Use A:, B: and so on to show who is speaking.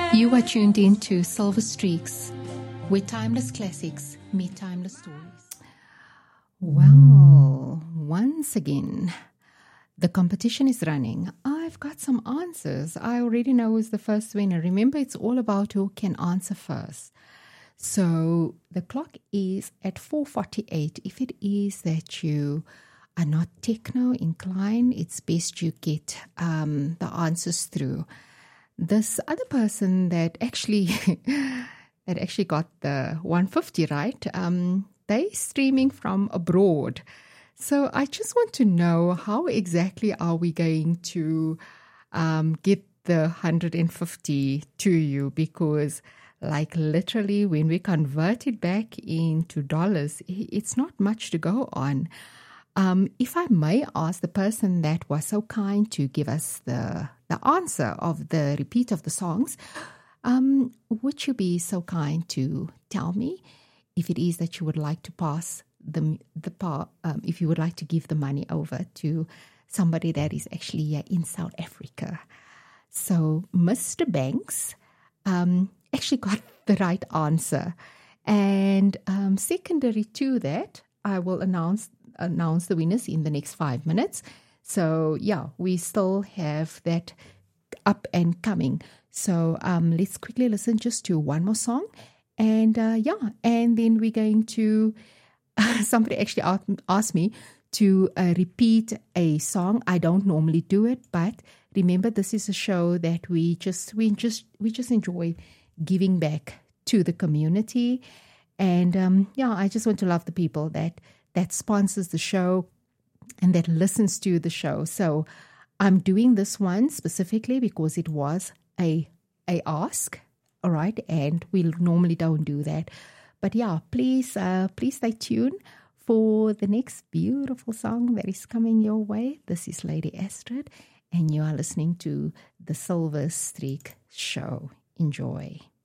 A: You are tuned in to Silver Streaks, where timeless classics meet timeless stories. Well, once again, the competition is running. I've got some answers. I already know who's the first winner. Remember, it's all about who can answer first. So the clock is at 4:48. If it is that you are not techno inclined, it's best you get the answers through. This other person that actually got the 150 right, they streaming from abroad. So I just want to know, how exactly are we going to get the 150 to you? Because like literally when we convert it back into dollars, it's not much to go on. If I may ask the person that was so kind to give us the answer of the repeat of the songs, would you be so kind to tell me if it is that you would like to pass if you would like to give the money over to somebody that is actually in South Africa? So Mr. Banks actually got the right answer. And secondary to that, I will announce the winners in the next 5 minutes. So yeah, we still have that up and coming. So let's quickly listen just to one more song. And and then we're going to, somebody actually asked me to repeat a song. I don't normally do it, but remember, this is a show that we just enjoy giving back to the community. And I just want to love the people that sponsors the show and that listens to the show. So I'm doing this one specifically because it was a ask, all right? And we normally don't do that. But yeah, please stay tuned for the next beautiful song that is coming your way. This is Lady Astrid, and you are listening to the Silver Streak Show. Enjoy.